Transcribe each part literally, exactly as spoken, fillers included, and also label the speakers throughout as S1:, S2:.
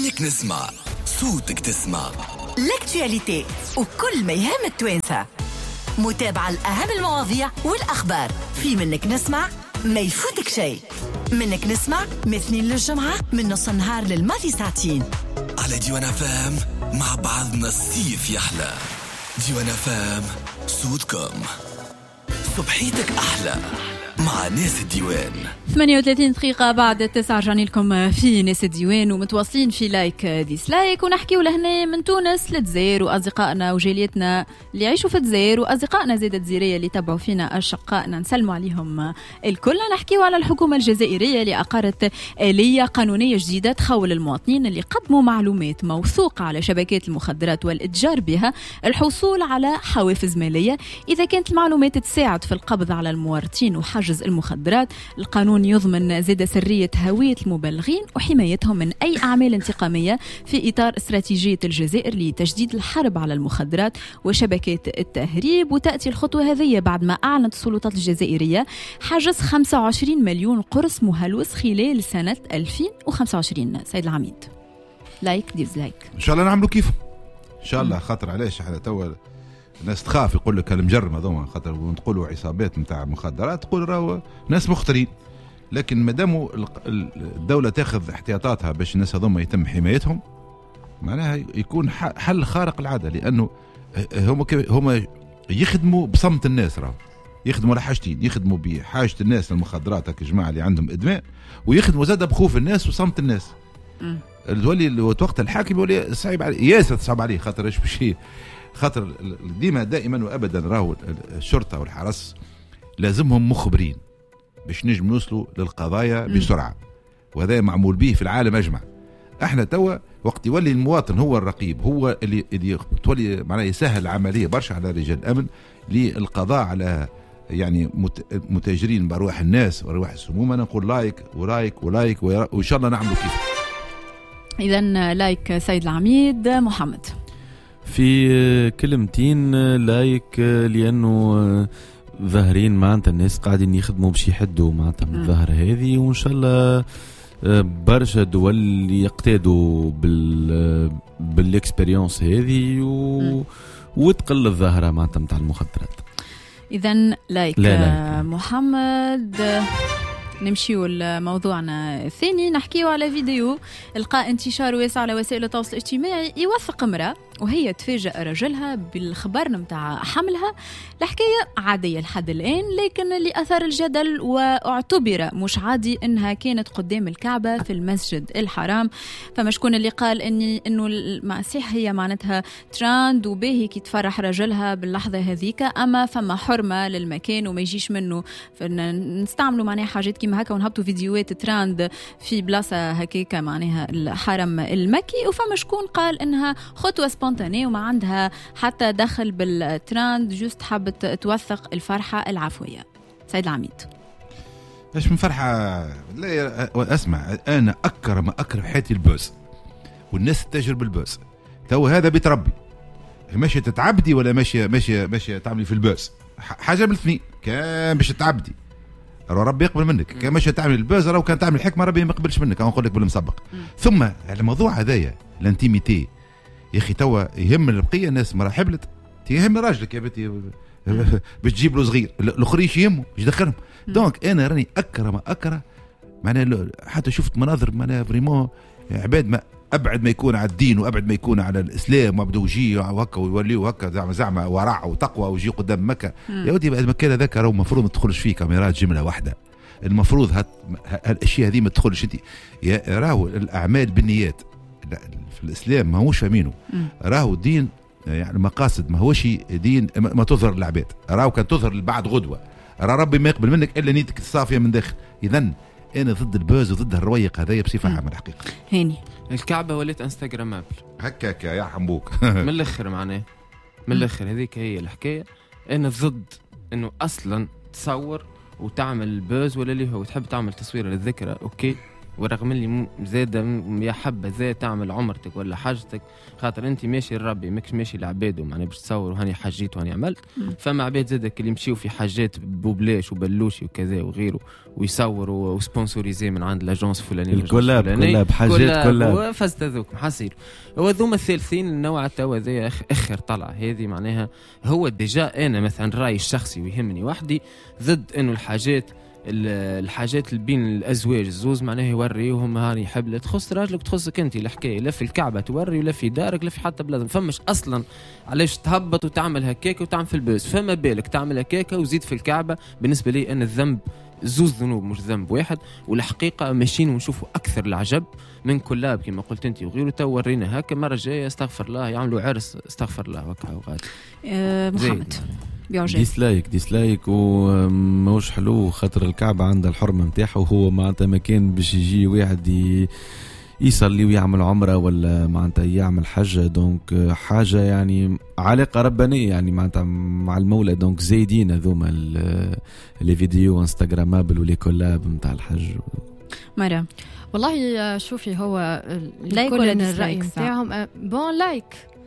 S1: منك نسمع صوتك تسمع
S2: لاكتواليتي وكل ما يهم التوانسة، متابعة الأهم المواضيع والأخبار في منك نسمع ما يفوتك شيء. منك نسمع مثنين للجمعة من نص النهار للماضي ساعتين
S1: على ديوان فام. مع بعضنا الصيف يحلى. ديوان فام صوتكم صبحيتك أحلى مع ناس الديوان.
S3: ثمانية وثلاثين دقيقة بعد التسعة رجعنا لكم في ناس الديوان ومتواصلين في لايك ديسلايك، ونحكي ولهنا من تونس للجزائر وأصدقائنا وجاليتنا اللي يعيشوا في الجزائر وأصدقائنا زيادة الجزائرية اللي تابعوا فينا أشقائنا، نسلموا عليهم الكل. نحكيوا على الحكومة الجزائرية اللي أقرت آلية قانونية جديدة تخول المواطنين اللي قدموا معلومات موثوقة على شبكات المخدرات والإتجار بها الحصول على حوافز مالية إذا كانت المعلومات تساعد في القبض على المورطين وحجز المخدرات. القانون يضمن زيادة سرية هوية المبلغين وحمايتهم من أي أعمال انتقامية في إطار استراتيجية الجزائر لتجديد الحرب على المخدرات وشبكات التهريب. وتأتي الخطوة هذه بعد ما أعلنت السلطات الجزائرية حجز خمسة وعشرين مليون قرص مهلوس خلال سنة ألفين وخمسة وعشرين. سيد العميد، لايك ديزلايك.
S4: إن شاء الله نعملوا كيف إن شاء الله. خاطر علاش احنا توا الناس تخاف يقول لك المجرم هذوما، خاطر نقولوا عصابات نتاع مخدرات تقول راهو ناس مخترين، لكن مادام الدولة تاخذ احتياطاتها باش الناس هذوما يتم حمايتهم معناها يكون حل خارق العادة، لأنه هم هم يخدموا بصمت الناس، راهو يخدموا على حاجتين، يخدموا بحاجة الناس للمخدرات هك الجماعة اللي عندهم إدمان، ويخدموا زادة بخوف الناس وصمت الناس. الولي وقت الحاكم يولي صعيب عليه ياسر، صعب عليه، خاطر ايش بشي خاطر ديما دائما وابدا راهو الشرطه والحرس لازمهم مخبرين باش نجم نوصلوا للقضايا بسرعه، وهذا معمول به في العالم اجمع. احنا توا وقت يولي المواطن هو الرقيب، هو اللي, اللي تولي معناه يسهل العمليه برشا على رجال الامن للقضاء على يعني متاجرين بارواح الناس وارواح السموم. انا نقول لايك ولايك ولايك وان شاء الله نعملوا كيف.
S3: اذا لايك سيد العميد محمد.
S5: في كلمتين لايك لأنه ظاهرين معناتها الناس قاعدين يخدموا باش يحدوا معناتها من الظاهرة هذه، وإن شاء الله برشا دول يقتادوا بال بالاكسبيريونس هذه و... وتقل الظاهرة معناتها متاع المخدرات.
S3: إذن لايك,
S5: لا لايك
S3: محمد. نمشيو لموضوعنا الثاني، نحكيو على فيديو لقى انتشار واسع على وسائل التواصل الاجتماعي يوثق امرأة وهي تفاجأ رجلها بالخبر متاع حملها. الحكاية عادية لحد الآن، لكن اللي أثار الجدل واعتبر مش عادي إنها كانت قدام الكعبة في المسجد الحرام. فما شكون اللي قال إني إنه المسيح هي معناتها تراند وباهي كي تفرح رجلها باللحظة هذيك، أما فما حرمة للمكان وما يجيش منه نستعملوا معناها حاجات كيما هكا ونهبطوا فيديوهات تراند في بلاصة هكيكا معناها الحرم المكي. وفما شكون قال إنها خطوة سبونتانية وما عندها حتى دخل بالتراند، جوست حابت توثق الفرحة العفوية. سيد العميد،
S4: ايش من فرحة؟ لا اسمع، انا اكره ما اكره حياتي البوس والناس تتاجر بالبوس. تو هذا بيت ربي، ماشي تتعبدي ولا ماشي ماشي ماشي تعملي في البوس، حاجة من الاثنين. كان باش تتعبدي ربي يقبل منك، كان ماشي تعمل البوز لو كان تعمل الحكمة ربي ما يقبلش منك. انا نقول لك بالمسبق. ثم الموضوع هذايا الانتيميتي يا اخي توا يهم البقيه الناس مرة حبلت يهم راجلك يا بنتي باش تجيب له صغير، الاخرين يهموا باش يدخلهم. دونك انا راني اكره ما اكره معناها، حتى شفت مناظر معناها فريمون عباد ما ابعد ما يكون على الدين وابعد ما يكون على الاسلام، وابداو يجي وهكا ويوليو هكا زعما زعما ورع وتقوى ويجي قدام مكه. يا ودي المكان هذاك راهو المفروض ما تدخلش فيه كاميرات جمله واحده، المفروض هات هالاشياء هذه ما تدخلش انت. راهو الاعمال بالنيات في الاسلام ما هوش فاهمينه، راهو دين يعني مقاصد، ما هوش دين ما تظهر للعباد، راهو كان تظهر بعد غدوه، راه ربي ما يقبل منك الا نيتك الصافيه من داخل. اذا انا ضد البوز وضد الرويق هذايا بصفه عامه. الحقيقه
S3: هاني
S6: الكعبه ولات انستغرامابل
S4: هكاك يا حمبوك
S6: من الاخر معناه من الاخر هذيك هي الحكايه. انا ضد انه اصلا تصور وتعمل بوز ولا اللي هو تحب تعمل تصوير للذكرى اوكي، ورغم اللي زاد يا حبه زاد تعمل عمرتك ولا حاجتك، خاطر انت ماشي لربي ماكش ماشي لعباد ومعناها باش تصور وهاني حجيت وهاني عملت. فما عباد زادك اللي يمشيو في حاجات بوبلاش وبلوشي وكذا وغيره ويصوروا وسبونسوريزي من عند لاجونس فلانيه
S5: الكولاب كولاب حاجات كولاب
S6: فزت هذوك حصير. وذوما الثالثين النوع التوا ذا اخر طلع هذه معناها هو ديجا انا مثلا رايي الشخصي ويهمني وحدي ضد انه الحاجات الحاجات اللي بين الازواج الزوز معناها يوريوهم هاني حبلة تخص راجلك تخصك انت الحكايه، لا في الكعبه توري ولا في دارك لا في حتى بلازم. فمش اصلا علاش تهبط وتعمل هكاك وتعمل في البوس، فما بالك تعمل هكاك وزيد في الكعبه. بالنسبه لي ان الذنب زوز ذنوب مش ذنب واحد. والحقيقه ماشيين ونشوفوا اكثر العجب من كلاب كما قلت انت وغيره. تو ورينا هكا مره جايه استغفر الله يعملوا عرس استغفر الله وكا وغادي.
S3: أه محمد
S5: ديسلايك ديسلايك وماهوش حلو خاطر الكعبة عندها الحرمة متاعها، وهو معناتها ما كان باش يجي واحد يصلي ويعمل عمرة ولا معناتها يعمل حجة، دونك حاجة يعني علاقة ربانية يعني معناتها مع المولى. دونك زايدين هذوما لي فيديو انستغرامابل ولي كولاب متاع الحج.
S3: مرة
S7: والله شوفي هو
S3: لايك ولا
S7: الرأي متاعهم بون لايك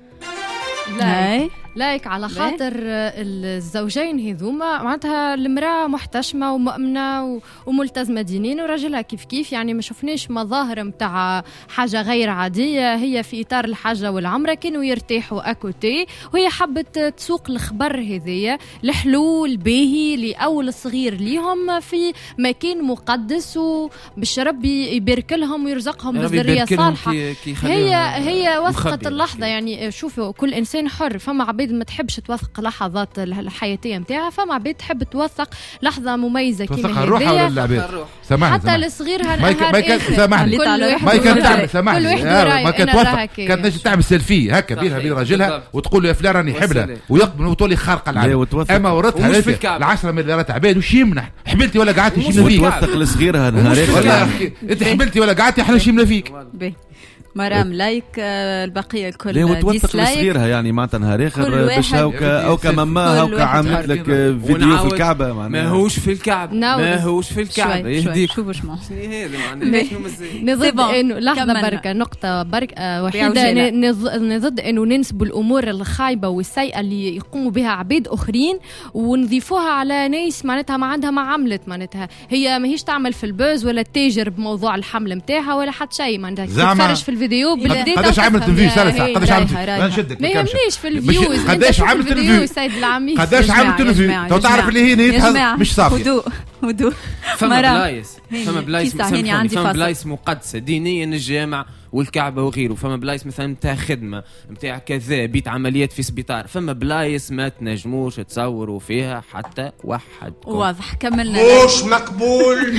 S3: لايك
S7: لايك على خاطر الزوجين هذوما معناتها المرأة محتشمة ومؤمنة وملتزمة دينين وراجلها كيف كيف، يعني ما شفناش مظاهر متاع حاجة غير عادية. هي في إطار الحاجة والعمرة كانوا يرتاحوا أكوتي، وهي حبت تسوق الخبر هذية الحلول باهي لأول صغير ليهم في مكان مقدس، وباش ربي يبارك لهم ويرزقهم بالذرية الصالحة. هي هي وثقت اللحظة. يعني شوفوا كل إنسان حر، فما عبيد ما تحبش توثق لحظات الحياتيه نتاعها، فما عبيد تحب توثق لحظه مميزه كيما هذه.
S4: سامحني
S7: حتى الصغير
S4: ما كان سامحني ما كان تعمل سامحني ما كان توثق كانت نجي تعمل سيلفي هكا بينها بين راجلها وتقول له يا فلان راني حبله ويقبل وتولي خارقه العاده. اما ورثها العشرة مليارات عباد وش يمنح حبلتي ولا قعدتي شيمنا فيك.
S5: توثق لصغيرها نهار
S4: انت حبلتي ولا قعدتي احنا شيمنا فيك.
S3: مرام لايك البقيه الكل
S5: ليه وتوثق لصغيرها يعني معناتها نهار اخر باش هاوكا او كماما هاوكا عملت لك فيديو في الكعبه
S6: ما هوش في الكعبه ما هوش في الكعبه يهديك.
S3: شوفوا شنو
S6: هذا معناها شنو مزيان
S7: نضد انه لحظه بركه نقطه بركه وحيده نضد انه ننسبوا الامور الخايبه والسيئه اللي يقوموا بها عبيد اخرين ونضيفوها على ناس معناتها ما عندها ما عملت. معناتها هي ماهيش تعمل في البوز ولا تاجر بموضوع الحمل نتاعها ولا حتى شيء. معناتها تتفرج في الفيديو
S4: قداش عملت الفيو سلسة قداش عملت
S7: نشدك ما يهمنيش في الفيوز
S4: قداش عملت الفيو
S7: سيد العمي
S4: قداش عملت الفيو تو تعرف اللي هي نيتها مش صافيه.
S3: هدوء هدوء
S6: فما بلايص فما بلايص فما بلايص مقدسه دينيا الجامع والكعبه وغيره. فما بلايص مثلا نتاع خدمه نتاع كذا بيت عمليات في سبيطار. فما بلايص ما تنجموش تصوروا فيها حتى واحد.
S3: واضح كملنا
S8: مش مقبول.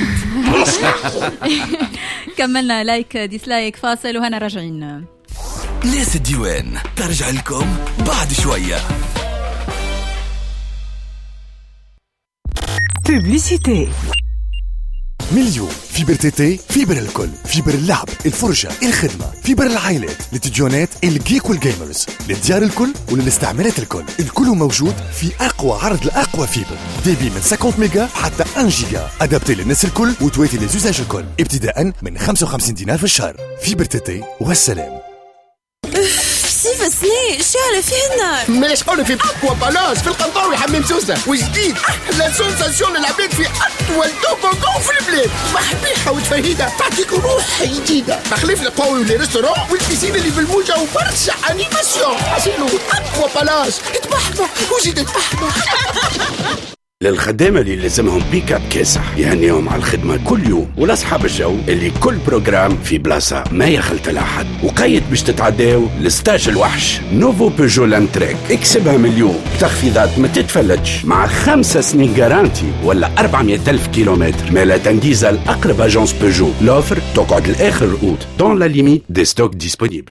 S3: كملنا لايك ديسلايك فاصل وهنا راجعين.
S1: ناس الديوان ترجع لكم بعد شويه.
S9: بوبليسيتي.
S10: مليون فيبر تيتي، فيبر الكل، فيبر اللعب، الفرجة، الخدمة، فيبر العائلات، للتلفزيونات، الجيك والجيمرز، للديار الكل وللاستعمالات الكل. الكل موجود في أقوى عرض لأقوى فيبر، ديبي من خمسين ميجا حتى واحد جيجا، أدابتي للناس الكل وتواتي للزوزاج الكل، ابتداء من خمسة وخمسين دينار في الشهر. فيبر تيتي والسلام.
S9: سيفا سني شعلة فيه النار.
S8: ماش حولي في أقوى بلاص في القنطاوي حمام سوسة وجديد أحلى سونساسيون للعباد في أطول توبوغون في البلاد. محبيحة وتفهيدة تعطيك روح جديدة. تخليف القوي والريستوران والبيسين اللي في الموجة وبرشا أنيماسيون. حسيلو أقوى بلاص اتبحبح وزيد اتبحبح.
S11: للخدامة اللي لازمهم بيك اب كاسح يهنيهم على الخدمة كل يوم، ولأصحاب الجو اللي كل بروجرام في بلاصة ما يخلط الأحد. وقيد باش تتعداو لستاج الوحش نوفو بيجو لانتريك. اكسبها مليون بتخفيضات ما تتفلتش مع خمسة سنين جارانتي ولا أربعمية ألف كيلومتر. ما لا تنجيزة الأقرب أجانس بيجو. لوفر تقعد الآخر الأوت دون لا ليميت دي ستوك ديسبونيبل.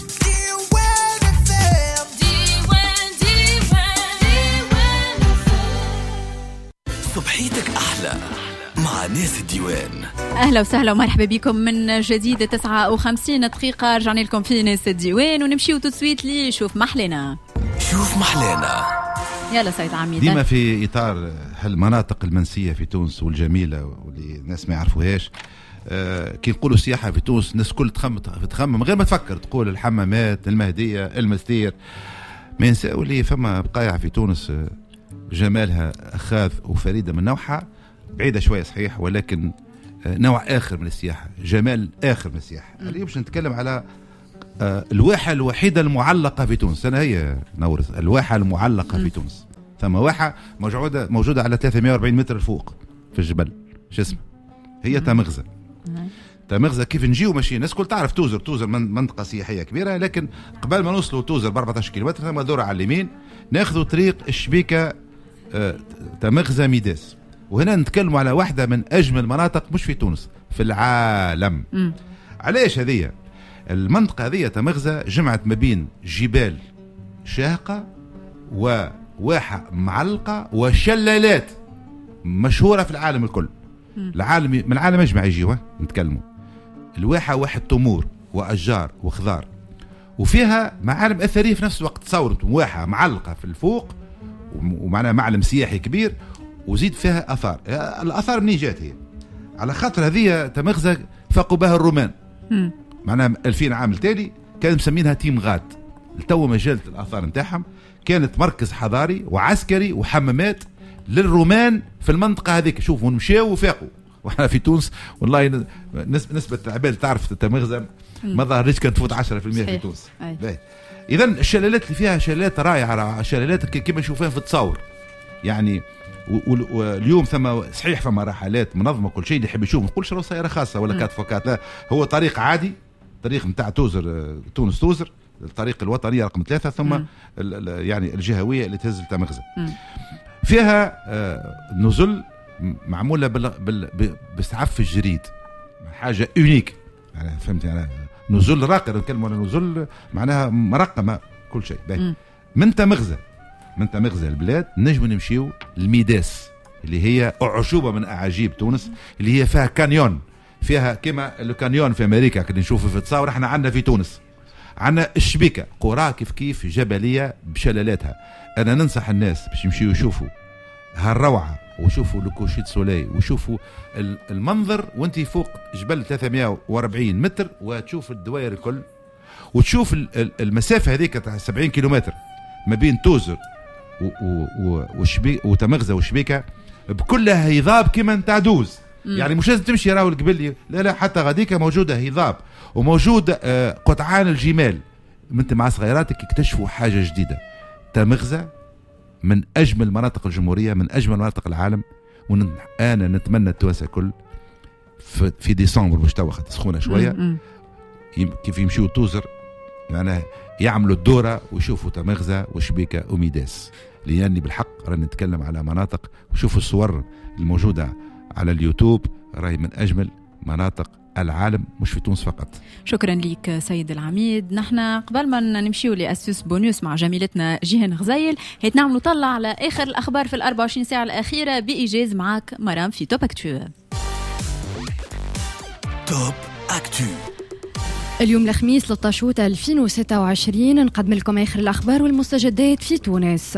S1: صبحيتك أحلى مع ناس الديوان.
S3: أهلا وسهلا ومرحبا بكم من جديد. تسعة وخمسين دقيقة رجعنا لكم في ناس الديوان ونمشيو تسويت لي شوف محلنا.
S1: شوف محلنا
S3: يلا سيد عميد.
S4: ديما في إطار هالمناطق المنسية في تونس والجميلة واللي الناس ما يعرفوهاش آه كي نقولوا السياحه في تونس الناس كل تخمم تخمم من غير ما تفكر، تقول الحمامات، المهديه، المستير. ما ينساو اللي فما بقايع في تونس جمالها اخاذ وفريده من نوعها، بعيده شويه صحيح، ولكن نوع اخر من السياحه، جمال اخر من السياحه. اليوم باش نتكلم على الواحه الوحيده المعلقه في تونس. انا هي نورس الواحه المعلقه في تونس. ثم واحه موجوده موجوده على ثلاثمائة وأربعين متر الفوق في الجبل، شو اسمه؟ هي تمغزه. تمغزه كيف نجيو ماشي الناس كل تعرف توزر توزر من منطقه سياحيه كبيره، لكن قبل ما نوصلوا توزر ب أربعة عشر كيلومتر ثم دوره على اليمين ناخذوا طريق الشبيكه آه تمغزه ميداس. وهنا نتكلموا على واحده من اجمل مناطق مش في تونس في العالم. م. علاش هذه المنطقه هذه تمغزه جمعت ما بين جبال شاهقه وواحه معلقه وشلالات مشهوره في العالم الكل. م. العالم من العالم اجمع يجيوا نتكلموا. الواحه واحد تمور واشجار وخضار، وفيها معالم اثريه في نفس الوقت. تصورت واحه معلقه في الفوق ومعناها معلم سياحي كبير، وزيد فيها اثار. الاثار منين جات هي؟ على خاطر هذه تمغزه فاقوا بها الرومان، معناها ألفين عام التالي كانوا مسمينها تيمغات. التو مجله الاثار نتاعهم كانت مركز حضاري وعسكري وحمامات للرومان في المنطقه هذيك. شوفوا مشاو وفاقوا. واحنا في تونس والله نسبه العباد تعرف تمغزه ما ظهرتش، كانت تفوت عشرة بالمئة في تونس. اذا الشلالات اللي فيها شلالات رائعه، شلالات كما نشوفها في التصاور يعني. واليوم ثم صحيح فما رحلات منظمه كل شيء، اللي يحب يشوف ما نقولش راه سياره خاصه ولا كات فكات، لا هو طريق عادي، طريق نتاع توزر تونس توزر، الطريق الوطنيه رقم ثلاثة، ثم يعني الجهويه اللي تهز تمغزه. فيها نزل معموله بسعف الجريد، حاجه يونيك يعني، فهمت يعني نزل راقي، نتكلموا على نزل معناها مرقمه كل شيء. من تمغزه من تمغزه البلاد نجم نمشيو الميداس اللي هي أعجوبة من أعاجيب تونس، اللي هي فيها كانيون، فيها كما الكانيون في أمريكا كنا نشوفه في التصاور، احنا عندنا في تونس عندنا الشبيكة، قرى كيف كيف جبلية بشلالاتها. أنا ننصح الناس باش يمشيو يشوفوا هالروعة وشوفوا لوكوشيت سولي وشوفوا المنظر وانت فوق جبل ثلاثمائة وأربعين متر، وتشوف الدوائر الكل، وتشوف المسافة هذيك تاع سبعين كيلومتر ما بين توزر وشبيك وتمغزه وشبيكه بكلها هضاب كما نتاع دوز. يعني مش لازم تمشي راهو القبلي، لا لا حتى غاديكا موجوده هضاب وموجود آه قطعان الجمال. انت مع صغيراتك اكتشفوا حاجه جديده. تمغزه من اجمل مناطق الجمهوريه، من اجمل مناطق العالم. وانا نتمنى التوانسه الكل في, في ديسمبر باش توا تسخونه شويه كيف يمشيوا توزر يعني يعملوا الدورة ويشوفوا تمغزة وشبيكة وميداس، لأني بالحق رانا نتكلم على مناطق. وشوفوا الصور الموجودة على اليوتيوب، راهي من أجمل مناطق العالم مش في تونس فقط.
S3: شكرا لك سيد العميد. نحن قبل ما نمشيو لأسوس بونيوس مع جميلتنا جيهان غزيل، هيت نعملوا طلع على آخر الأخبار في الأربع وعشرين ساعة الأخيرة بإيجاز معك مرام في توب أكتو.
S1: توب أكتو
S7: اليوم الخميس ثلاثة عشر أوت ألفين وستة وعشرين نقدم لكم آخر الأخبار والمستجدات في تونس.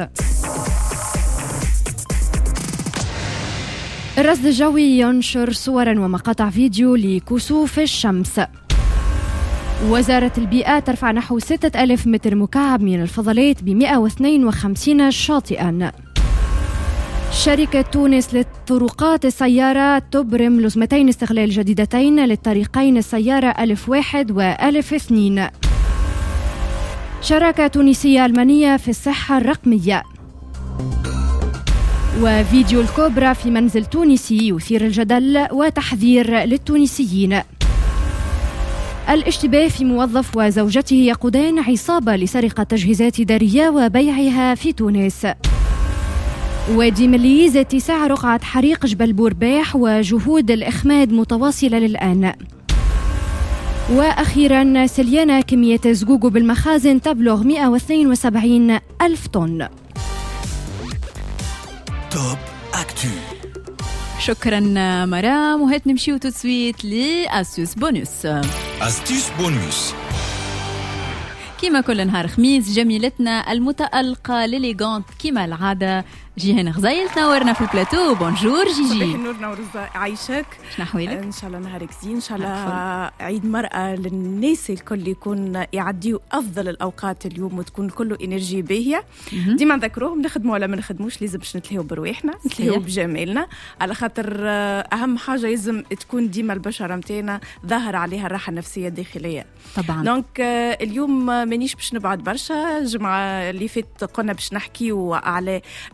S7: الرصد الجوي ينشر صورا ومقاطع فيديو لكسوف الشمس. وزارة البيئة ترفع نحو ستة ألاف متر مكعب من الفضلات ب مئة واثنين وخمسين شاطئا. شركة تونس للطرقات السيارة تبرم لزمتين استغلال جديدتين للطريقين السيارة ألف واحد وألف اثنين. شراكة تونسية ألمانية في الصحة الرقمية. وفيديو الكوبرا في منزل تونسي يثير الجدل وتحذير للتونسيين. الاشتباه في موظف وزوجته يقودان عصابة لسرقة تجهيزات إدارية وبيعها في تونس. وادي مليز اتساع رقعة حريق جبل بورباح وجهود الإخماد متواصلة للآن. وأخيرا سليانة كمية زقوق بالمخازن تبلغ مئة واثنين وسبعين ألف طن.
S1: توب أكتو.
S3: شكرا مرام. وهات نمشيو تسويت لأسوس بونيوس.
S1: أستيس بونيوس
S3: كما كل نهار خميس جميلتنا المتألقة ليليغانت كما العادة جيهان غزيل تنورنا في البلاتو. بونجور جيجي.
S12: صباح النور نورز عايشك.
S3: شنو حوالك؟
S12: ان شاء الله نهارك زين، ان شاء الله عيد مرأة للناس الكل يكون يعديوا افضل الاوقات اليوم وتكون كله انرجي باهيه. ديما نذكروهم نخدموا ولا ما نخدموش لازم باش نتلهيو برواحنا، نتلهيو بجمالنا، على خاطر اهم حاجه لازم تكون ديما البشره نتاعنا ظاهر عليها الراحه النفسيه الداخليه.
S3: طبعا.
S12: دونك اليوم مانيش باش نبعد برشا. الجمعه اللي فاتت قلنا باش نحكيو على